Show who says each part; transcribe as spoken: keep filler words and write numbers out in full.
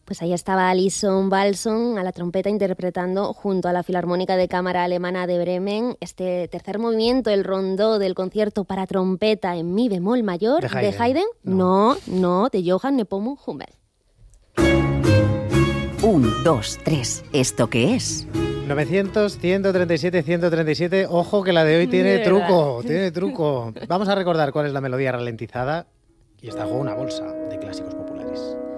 Speaker 1: Pues ahí estaba Alison Balson a la trompeta interpretando junto a la Filarmónica de Cámara Alemana de Bremen este tercer movimiento, el rondó del concierto para trompeta en mi bemol mayor
Speaker 2: de Haydn.
Speaker 1: ¿De Haydn? No, no, no de Johann Nepomuk Hummel.
Speaker 3: Un, dos, tres. ¿Esto qué es?
Speaker 2: novecientos, ciento treinta y siete, ciento treinta y siete. Ojo que la de hoy tiene truco, tiene truco. Vamos a recordar cuál es la melodía ralentizada y está en juego una bolsa de clásicos populares.